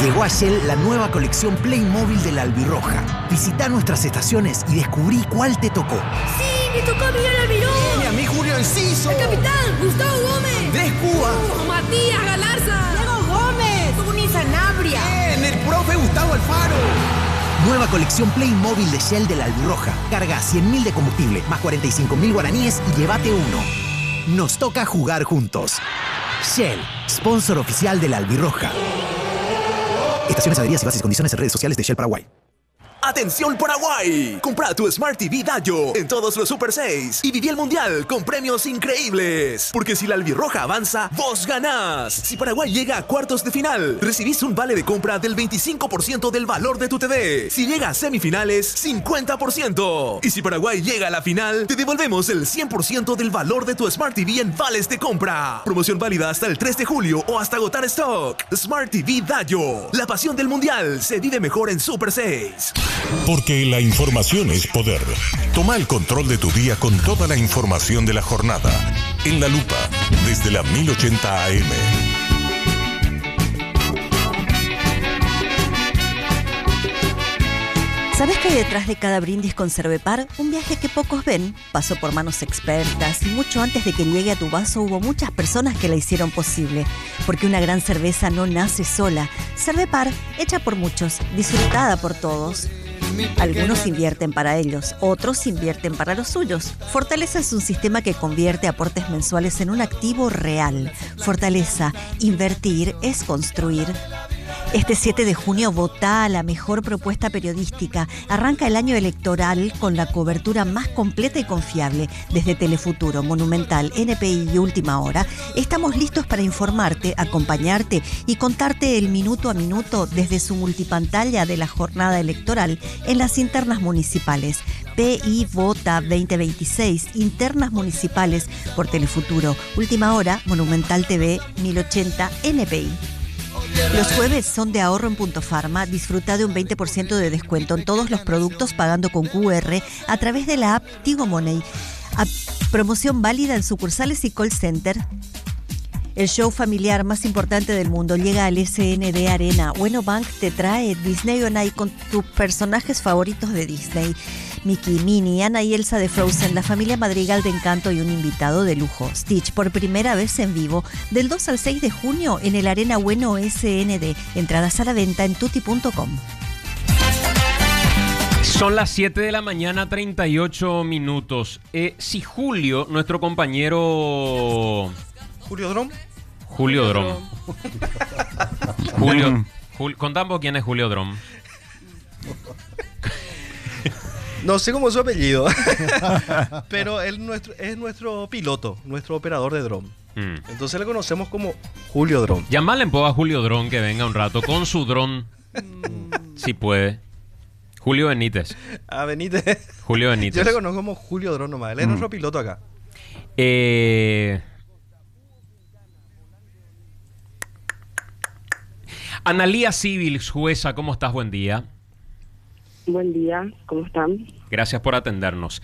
Llegó a Shell la nueva colección Playmobil de la Albirroja. Visita nuestras estaciones y descubrí cuál te tocó. ¡Sí! ¡Me tocó a Miguel Almirón! ¡Y a mí Julio Enciso! ¡El capitán! ¡Gustavo Gómez! ¡Andrés Cuba! ¡Matías Galarza! ¡Diego Gómez! ¡Tuni Sanabria! ¡El profe Gustavo Alfaro! Nueva colección Playmobil de Shell de la Albirroja. Carga 100.000 de combustible, más 45.000 guaraníes y llévate uno. Nos toca jugar juntos. Shell, sponsor oficial de la Albirroja. Estaciones, adheridas y bases y condiciones en redes sociales de Shell Paraguay. ¡Atención Paraguay! Compra tu Smart TV Dayo en todos los Super 6 y viví el Mundial con premios increíbles. Porque si la albirroja avanza, vos ganás. Si Paraguay llega a cuartos de final, recibís un vale de compra del 25% del valor de tu TV. Si llega a semifinales, 50%. Y si Paraguay llega a la final, te devolvemos el 100% del valor de tu Smart TV en vales de compra. Promoción válida hasta el 3 de julio o hasta agotar stock. Smart TV Dayo. La pasión del Mundial se vive mejor en Super 6. Porque la información es poder. Toma el control de tu día con toda la información de la jornada. En La Lupa, desde la 1080 AM. ¿Sabes qué hay detrás de cada brindis con Cervepar? Un viaje que pocos ven, pasó por manos expertas y mucho antes de que llegue a tu vaso hubo muchas personas que la hicieron posible. Porque una gran cerveza no nace sola. Cervepar, hecha por muchos, disfrutada por todos. Algunos invierten para ellos, otros invierten para los suyos. Fortaleza es un sistema que convierte aportes mensuales en un activo real. Fortaleza, invertir es construir. Este 7 de junio vota a la mejor propuesta periodística. Arranca el año electoral con la cobertura más completa y confiable. Desde Telefuturo, Monumental, NPI y Última Hora, estamos listos para informarte, acompañarte y contarte el minuto a minuto desde su multipantalla de la jornada electoral en las internas municipales. PI Vota 2026, internas municipales por Telefuturo, Última Hora, Monumental TV, 1080, NPI. Los jueves son de ahorro en Punto Pharma. Disfruta de un 20% de descuento en todos los productos pagando con QR a través de la app Tigo Money. Promoción válida en sucursales y call center. El show familiar más importante del mundo llega al SND Arena. Bueno Bank te trae Disney on Ice con tus personajes favoritos de Disney. Mickey, Minnie, Anna y Elsa de Frozen, la familia Madrigal de Encanto y un invitado de lujo. Stitch por primera vez en vivo del 2 al 6 de junio en el Arena Bueno SND. Entradas a la venta en tutti.com. Son las 7 de la mañana, 38 minutos. Si Julio, nuestro compañero... ¿Julio Drom? Julio Drom. Contamos quién es Julio Drom. No sé cómo es su apellido, pero él es nuestro piloto, nuestro operador de dron. Entonces le conocemos como Julio Dron. Llamale a Julio Dron que venga un rato con su dron. Si puede. Julio Benítez. Ah, Benítez. Julio Benítez. Yo le conozco como Julio Dron nomás. Él es nuestro piloto acá. Analía Civil, jueza, ¿cómo estás? Buen día. Buen día, ¿cómo están? Gracias por atendernos.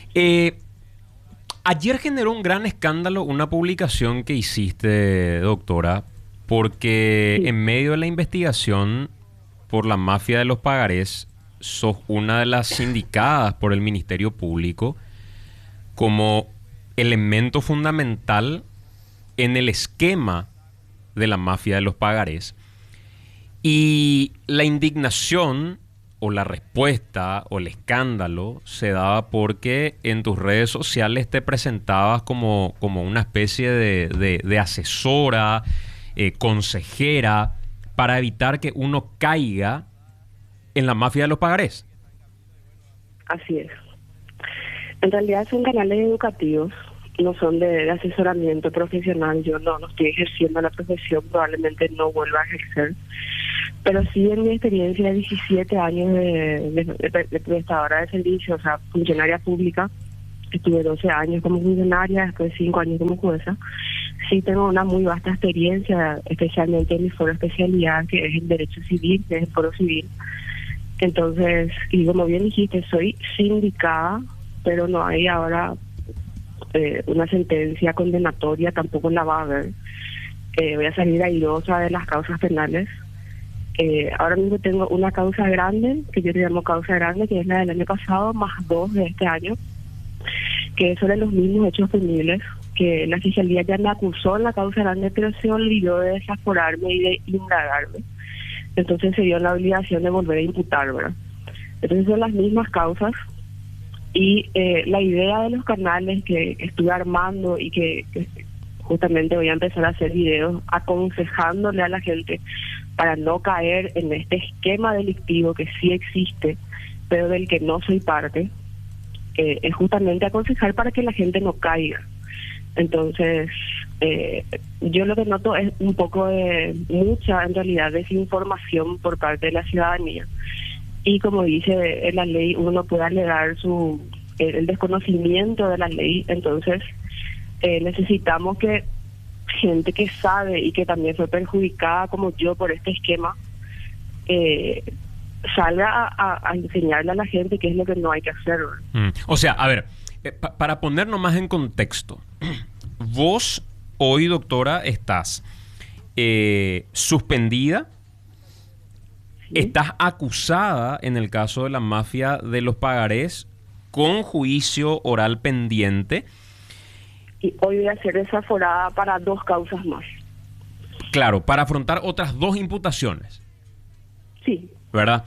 Ayer generó un gran escándalo una publicación que hiciste, doctora, porque en medio de la investigación por la mafia de los pagarés, sos una de las indicadas por el Ministerio Público como elemento fundamental en el esquema de la mafia de los pagarés. Y la indignación o la respuesta o el escándalo se daba porque en tus redes sociales te presentabas como una especie de asesora, consejera, para evitar que uno caiga en la mafia de los pagarés. Así es. En realidad son canales educativos, no son de asesoramiento profesional. Yo no estoy ejerciendo la profesión, probablemente no vuelva a ejercer. Pero sí, en mi experiencia de 17 años de prestadora de servicio, o sea, funcionaria pública, estuve 12 años como funcionaria, después 5 años como jueza. Sí tengo una muy vasta experiencia, especialmente en mi foro especialidad, que es el derecho civil, que es el foro civil. Entonces, y como bien dijiste, soy sindicada, pero no hay ahora una sentencia condenatoria, tampoco la va a haber. Voy a salir airosa de las causas penales. Ahora mismo tengo una causa grande, que yo le llamo causa grande, que es la del año pasado, más 2 de este año, que es sobre los mismos hechos punibles, que la Fiscalía ya me acusó en la causa grande, pero se olvidó de desaforarme y de indagarme. Entonces se dio la obligación de volver a imputar, ¿verdad? Entonces son las mismas causas, y la idea de los canales que estuve armando y que justamente voy a empezar a hacer videos aconsejándole a la gente para no caer en este esquema delictivo que sí existe, pero del que no soy parte, es justamente aconsejar para que la gente no caiga. Entonces, yo lo que noto es un poco de mucha, en realidad, desinformación por parte de la ciudadanía. Y como dice la ley, uno no puede alegar el desconocimiento de la ley. Entonces, necesitamos que gente que sabe y que también fue perjudicada como yo por este esquema salga a enseñarle a la gente qué es lo que no hay que hacer. O sea, a ver, para ponernos más en contexto, vos hoy, doctora, estás suspendida, ¿sí? Estás acusada en el caso de la mafia de los pagarés con juicio oral pendiente. Y hoy voy a ser desaforada para 2 causas más. Claro, para afrontar otras 2 imputaciones. Sí. ¿Verdad?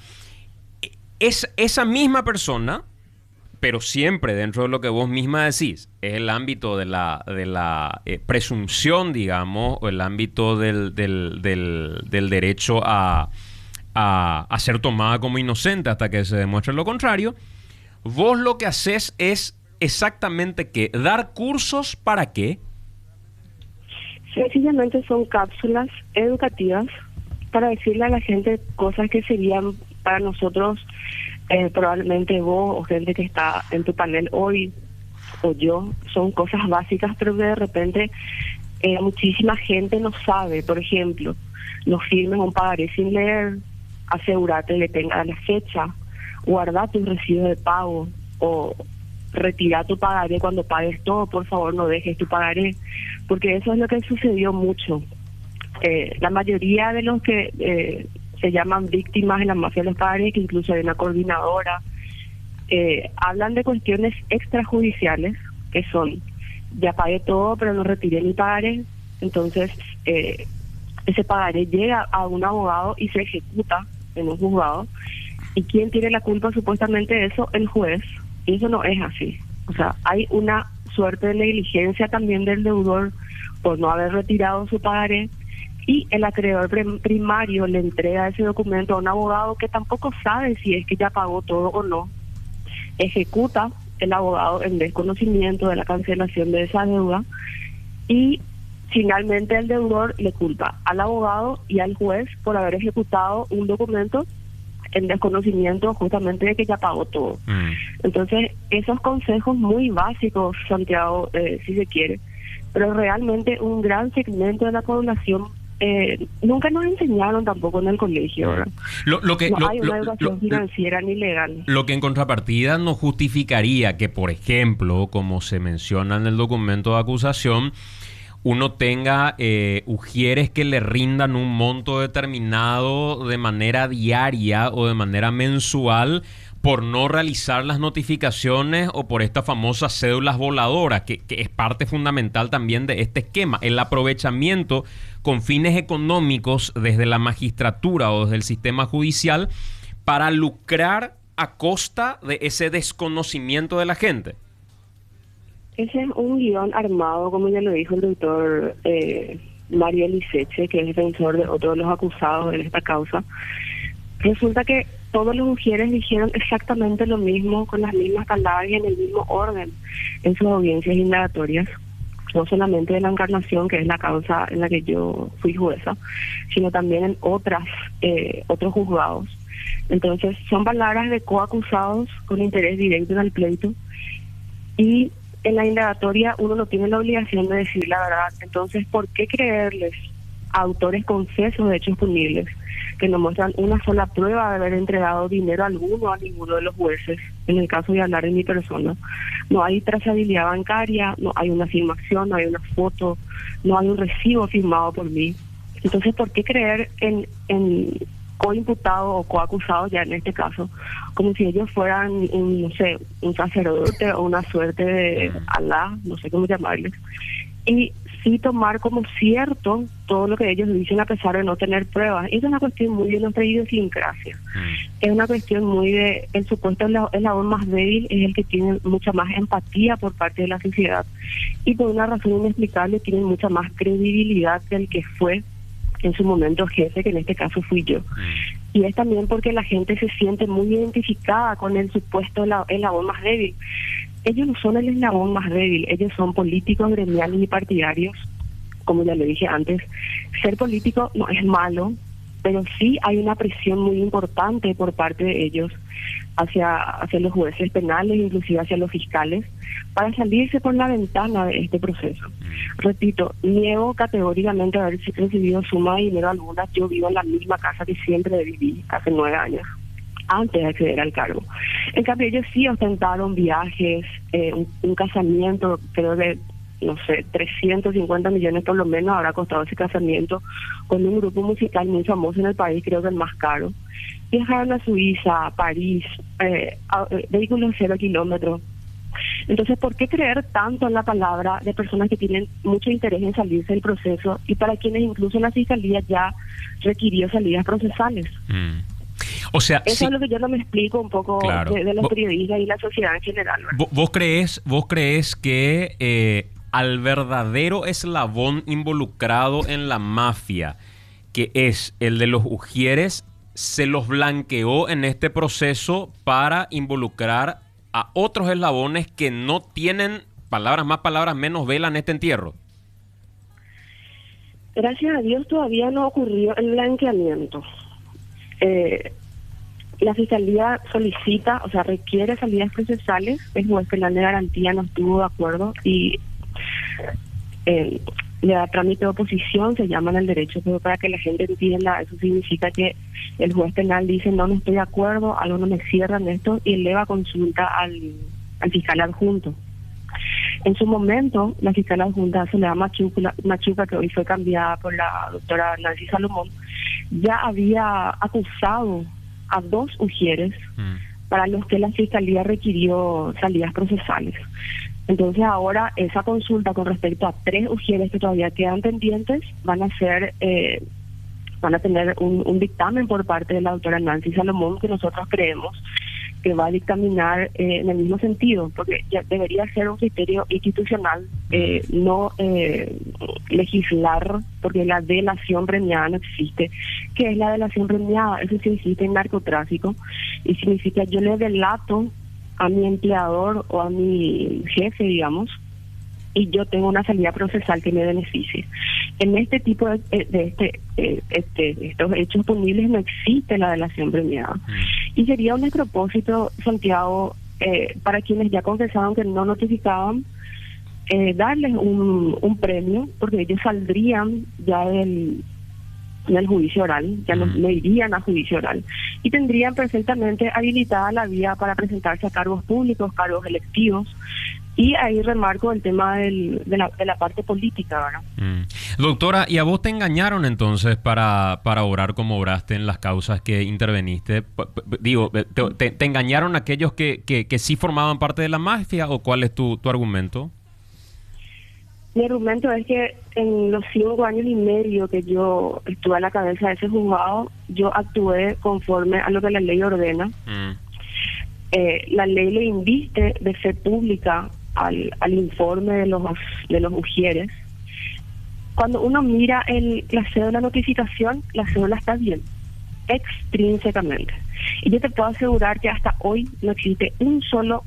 Es esa misma persona, pero siempre dentro de lo que vos misma decís, es el ámbito de la presunción, digamos, o el ámbito del derecho a ser tomada como inocente hasta que se demuestre lo contrario. Vos lo que haces es exactamente ¿qué? ¿Dar cursos para qué? Sencillamente son cápsulas educativas para decirle a la gente cosas que serían para nosotros, probablemente vos o gente que está en tu panel hoy o yo, son cosas básicas, pero que de repente muchísima gente no sabe. Por ejemplo, no firmes un pagaré sin leer, asegúrate que tenga la fecha, guarda tu recibo de pago o retira tu pagaré cuando pagues todo. Por favor, no dejes tu pagaré, porque eso es lo que sucedió mucho. La mayoría de los que se llaman víctimas en la mafia de los pagarés, que incluso hay una coordinadora, hablan de cuestiones extrajudiciales, que son, ya pagué todo, pero no retiré mi pagaré. Entonces, ese pagaré llega a un abogado y se ejecuta en un juzgado. ¿Y quién tiene la culpa supuestamente de eso? El juez. Y eso no es así. O sea, hay una suerte de negligencia también del deudor por no haber retirado su pagaré, y el acreedor primario le entrega ese documento a un abogado que tampoco sabe si es que ya pagó todo o no. Ejecuta el abogado en desconocimiento de la cancelación de esa deuda, y finalmente el deudor le culpa al abogado y al juez por haber ejecutado un documento en desconocimiento justamente de que ya pagó todo. Entonces, esos consejos muy básicos, Santiago, si se quiere, pero realmente un gran segmento de la población nunca nos enseñaron tampoco en el colegio, ¿verdad? No hay una educación financiera ni legal. Lo que en contrapartida nos justificaría que, por ejemplo, como se menciona en el documento de acusación, uno tenga ujieres que le rindan un monto determinado de manera diaria o de manera mensual por no realizar las notificaciones o por estas famosas cédulas voladoras, que es parte fundamental también de este esquema, el aprovechamiento con fines económicos desde la magistratura o desde el sistema judicial para lucrar a costa de ese desconocimiento de la gente. Ese es un guión armado, como ya lo dijo el doctor Mario Liceche, que es defensor de otro de los acusados en esta causa. Resulta que todos los mujeres dijeron exactamente lo mismo, con las mismas palabras y en el mismo orden en sus audiencias indagatorias, no solamente de la Encarnación, que es la causa en la que yo fui jueza, sino también en otros juzgados. Entonces, son palabras de coacusados con interés directo en el pleito, y en la indagatoria uno no tiene la obligación de decir la verdad. Entonces, ¿por qué creerles a autores confesos de hechos punibles que no muestran una sola prueba de haber entregado dinero alguno a ninguno de los jueces? En el caso de hablar de mi persona, no hay trazabilidad bancaria, no hay una filmación, no hay una foto, no hay un recibo firmado por mí. Entonces, ¿por qué creer en coimputados o coacusados ya en este caso, como si ellos fueran un, no sé, un sacerdote o una suerte de Alá, no sé cómo llamarles, y sí tomar como cierto todo lo que ellos dicen a pesar de no tener pruebas. Y es una cuestión muy de nuestra idiosincrasia. Es una cuestión muy de el supuesto eslabón más débil es el que tiene mucha más empatía por parte de la sociedad y por una razón inexplicable tienen mucha más credibilidad que el que fue en su momento jefe, que en este caso fui yo. Y es también porque la gente se siente muy identificada con el supuesto eslabón más débil. Ellos no son el eslabón más débil, ellos son políticos, gremiales y partidarios, como ya le dije antes. Ser político no es malo, pero sí hay una presión muy importante por parte de ellos hacia los jueces penales, inclusive hacia los fiscales, para salirse por la ventana de este proceso. Repito, niego categóricamente haber recibido suma de dinero alguna. Yo vivo en la misma casa que siempre viví hace 9 años, antes de acceder al cargo. En cambio, ellos sí ostentaron viajes, un casamiento, creo que, no sé, 350 millones por lo menos habrá costado ese casamiento, con un grupo musical muy famoso en el país, creo que el más caro. Viajaron a Suiza, a París, vehículos 0 kilómetros. Entonces, ¿por qué creer tanto en la palabra de personas que tienen mucho interés en salirse del proceso y para quienes incluso la Fiscalía ya requirió salidas procesales? O sea, eso es lo que yo no me explico un poco, claro, de los periodistas y la sociedad en general. ¿Vos crees que al verdadero eslabón involucrado en la mafia, que es el de los ujieres, se los blanqueó en este proceso para involucrar a otros eslabones que no tienen, palabras más, palabras menos, vela en este entierro? Gracias a Dios todavía no ocurrió el blanqueamiento. La Fiscalía solicita, o sea, requiere salidas procesales. El juez penal de garantía no estuvo de acuerdo y le da trámite de oposición, se llama en el derecho, pero para que la gente entienda, eso significa que el juez penal dice no estoy de acuerdo, algo no me cierran esto, y eleva consulta al fiscal adjunto. En su momento, la fiscal adjunta Soledad Machuca, que hoy fue cambiada por la doctora Nancy Salomón, ya había acusado a 2 ujieres para los que la Fiscalía requirió salidas procesales. Entonces ahora esa consulta con respecto a 3 ujieres que todavía quedan pendientes van a tener un dictamen por parte de la doctora Nancy Salomón, que nosotros creemos que va a dictaminar en el mismo sentido, porque ya debería ser un criterio institucional, no legislar, porque la delación premiada no existe. ¿Qué es la delación premiada? Eso sí existe en narcotráfico y significa yo le delato a mi empleador o a mi jefe, digamos, y yo tengo una salida procesal que me beneficie. En este tipo de estos hechos punibles no existe la delación premiada. Y sería un despropósito, Santiago, para quienes ya confesaron que no notificaban, darles un premio, porque ellos saldrían ya del juicio oral, ya no irían a juicio oral, y tendrían perfectamente habilitada la vía para presentarse a cargos públicos, cargos electivos. Y ahí remarco el tema de la parte política, ¿verdad? Doctora, ¿y a vos te engañaron entonces para orar como oraste en las causas que interveniste? Digo, ¿te engañaron aquellos que sí formaban parte de la mafia o cuál es tu argumento? Mi argumento es que en los 5 años y medio que yo estuve a la cabeza de ese juzgado, yo actué conforme a lo que la ley ordena. La ley le inviste de fe pública al informe de los ujieres. Cuando uno mira la cédula de notificación, la cédula está bien, extrínsecamente. Y yo te puedo asegurar que hasta hoy no existe un solo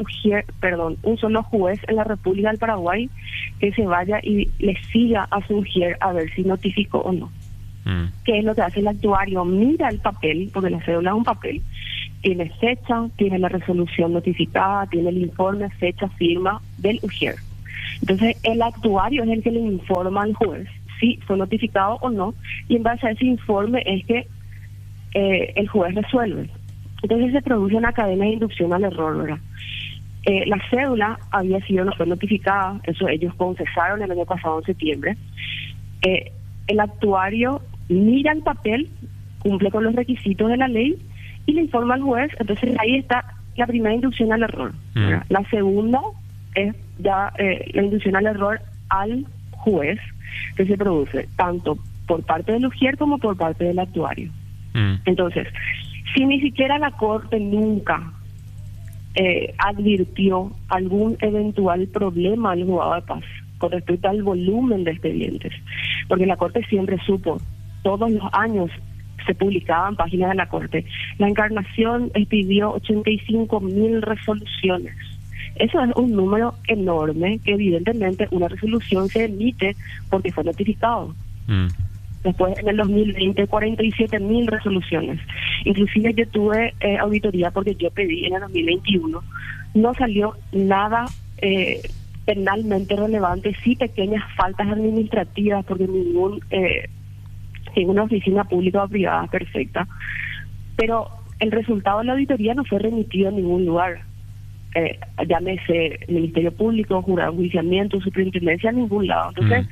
juez en la República del Paraguay que se vaya y le siga a su ujier a ver si notificó o no. ¿Qué es lo que hace el actuario? Mira el papel, porque la cédula es un papel, tiene fecha, tiene la resolución notificada, tiene el informe, fecha, firma del ujier. Entonces el actuario es el que le informa al juez si fue notificado o no, y en base a ese informe es que el juez resuelve. Entonces se produce una cadena de inducción al error, ¿verdad? La cédula no fue notificada, eso ellos confesaron el año pasado en septiembre. El actuario mira el papel, cumple con los requisitos de la ley y le informa al juez. Entonces ahí está la primera inducción al error. La segunda es ya la inducción al error al juez, que se produce tanto por parte del ujier como por parte del actuario. Entonces, si ni siquiera la Corte nunca advirtió algún eventual problema al juzgado de paz con respecto al volumen de expedientes, porque la Corte siempre supo, todos los años se publicaban páginas de la Corte, la Encarnación expidió 85.000 resoluciones. Eso es un número enorme que evidentemente una resolución se emite porque fue notificado. Después, en el 2020, 47.000 resoluciones. Inclusive yo tuve auditoría porque yo pedí en el 2021. No salió nada penalmente relevante, sí pequeñas faltas administrativas, porque ninguna oficina pública o privada es perfecta. Pero el resultado de la auditoría no fue remitido a ningún lugar. Llámese Ministerio Público, Jurado de Enjuiciamiento, Superintendencia, a ningún lado. Entonces,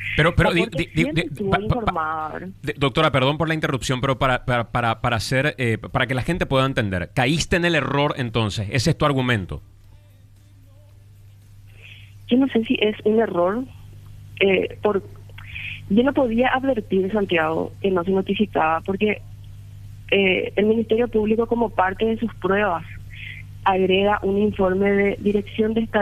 doctora, perdón por la interrupción, pero para que la gente pueda entender, caíste en el error entonces, ese es tu argumento. Yo no sé si es un error, yo no podía advertir, Santiago, que no se notificaba, porque el Ministerio Público, como parte de sus pruebas, agrega un informe de Dirección de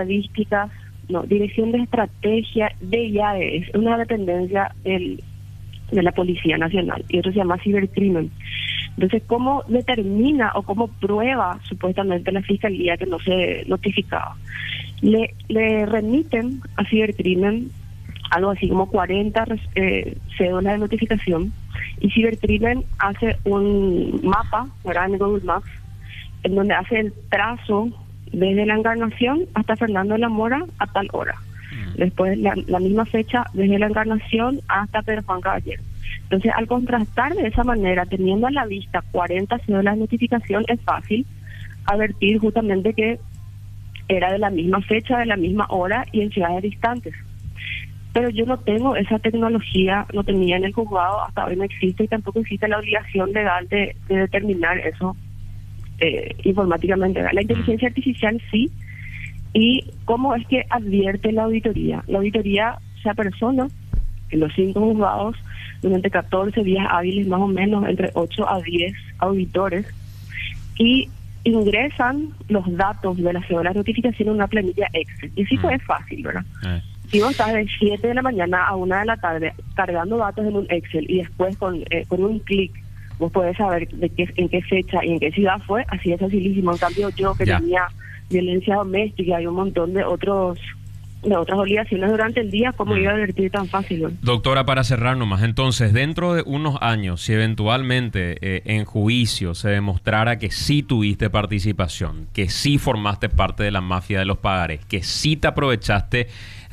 Estrategia de IAE, es una dependencia de la Policía Nacional, y eso se llama cibercrimen. Entonces, ¿cómo determina o cómo prueba supuestamente la Fiscalía que no se notificaba? Le remiten a cibercrimen algo así como 40 cédulas de notificación, y cibercrimen hace un mapa, ¿verdad?, en Google Maps, en donde hace el trazo desde la Encarnación hasta Fernando de la Mora a tal hora. Después la misma fecha desde la Encarnación hasta Pedro Juan Caballero. Entonces, al contrastar de esa manera, teniendo a la vista 40 cédulas de notificación, es fácil advertir justamente que era de la misma fecha, de la misma hora y en ciudades distantes. Pero yo no tengo esa tecnología, no tenía en el juzgado, hasta hoy no existe, y tampoco existe la obligación legal de determinar eso informáticamente. La inteligencia artificial sí. ¿Y cómo es que advierte la auditoría? La auditoría se apersona en los 5 juzgados durante 14 días hábiles, más o menos entre 8 a 10 auditores, y ingresan los datos de la cédula de notificación en una planilla Excel. Y sí, pues es fácil, ¿verdad? Si vos estás de 7 de la mañana a 1 de la tarde cargando datos en un Excel y después con un clic vos podés saber en qué fecha y en qué ciudad fue, así es facilísimo. En cambio, yo que tenía violencia doméstica y un montón de otras obligaciones durante el día, ¿cómo iba a advertir tan fácil? Doctora, para cerrar nomás, entonces, dentro de unos años, si eventualmente en juicio se demostrara que sí tuviste participación, que sí formaste parte de la mafia de los pagarés, que sí te aprovechaste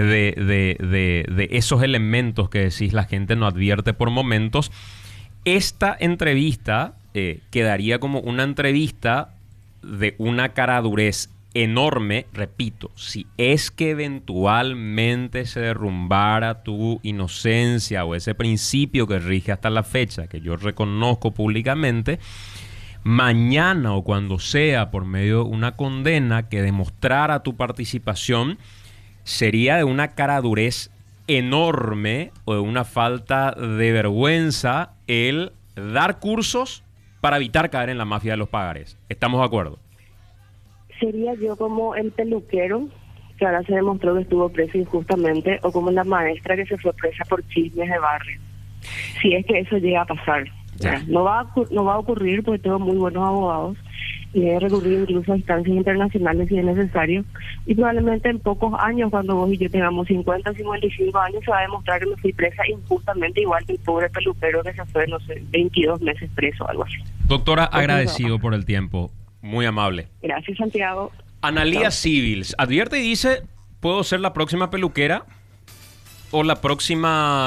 de esos elementos que decís la gente no advierte por momentos, esta entrevista quedaría como una entrevista de una caradurez enorme, repito, si es que eventualmente se derrumbara tu inocencia o ese principio que rige hasta la fecha, que yo reconozco públicamente, mañana o cuando sea por medio de una condena que demostrara tu participación, sería de una caradurez enorme o de una falta de vergüenza el dar cursos para evitar caer en la mafia de los pagarés. ¿Estamos de acuerdo? Sería yo como el peluquero que ahora se demostró que estuvo preso injustamente, o como la maestra que se fue presa por chismes de barrio. Si es que eso llega a pasar. No va a ocurrir porque tengo muy buenos abogados y he recurrido incluso a instancias internacionales si es necesario, y probablemente en pocos años, cuando vos y yo tengamos 50 o 55 años, se va a demostrar que me fui presa injustamente, igual que el pobre peluquero que se fue, no sé, 22 meses preso o algo así. Doctora, agradecido por el tiempo. Muy amable. Gracias, Santiago. Analía Civils advierte y dice: ¿puedo ser la próxima peluquera o la próxima